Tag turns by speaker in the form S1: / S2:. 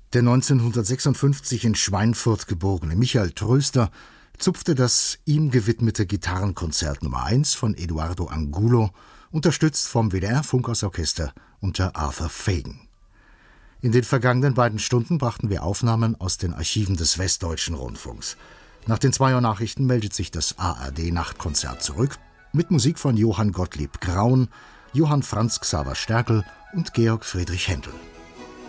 S1: Der 1956 in Schweinfurt geborene Michael Tröster zupfte das ihm gewidmete Gitarrenkonzert Nummer 1 von Eduardo Angulo, unterstützt vom WDR-Funkhausorchester unter Arthur Fagan. In den vergangenen beiden Stunden brachten wir Aufnahmen aus den Archiven des Westdeutschen Rundfunks. Nach den 2 Uhr Nachrichten meldet sich das ARD-Nachtkonzert zurück mit Musik von Johann Gottlieb Graun, Johann Franz Xaver Stärkel und Georg Friedrich Händel.